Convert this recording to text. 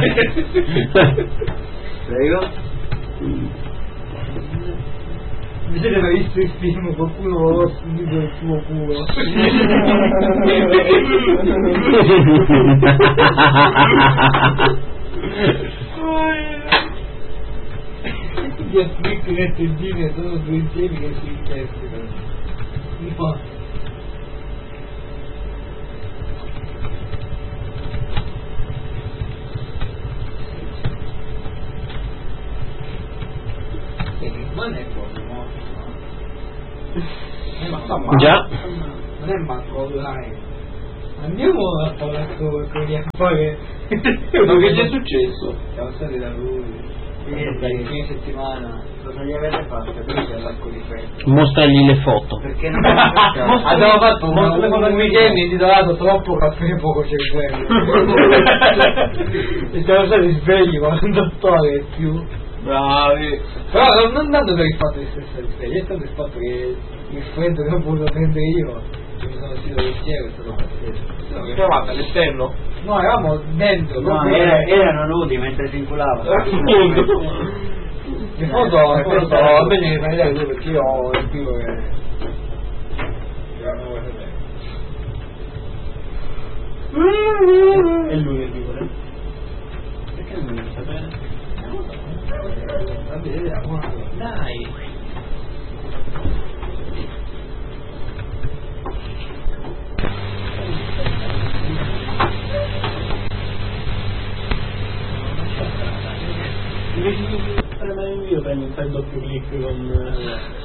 Prego. Mi siete mai visto il film qualcuno lo sentito il suo culo? Gli afflitti e tendine sono due insiemi che si intestano. No. Non è proprio morto, no? Già. Non è manco online. Andiamo a parlare con gli affari. Ma che gli è successo? Siamo stati da lui. Il fine settimana. Cosa gli avete fatto? Perché c'è l'acqua di freddo? Mostragli le foto. Perché non abbiamo fatto un weekend intitolato Troppo caffè e poco cervello. E siamo stati svegli 48 ore e più. Bravi. Però non tanto per il fatto di essere svegli, è stato il fatto che il freddo che ho voluto prendere io, che mi sono uscito del cielo, è stato pazzesco. Che eravate all'esterno? No, eravamo dentro. No, erano nudi mentre si inculavano. Le foto a me ne fai vedere tu perché io ho il tipo che non vuoi sapere. E lui che dico, perché non mi sapere? Dai. Invece di premere il mio prendo il doppio clic con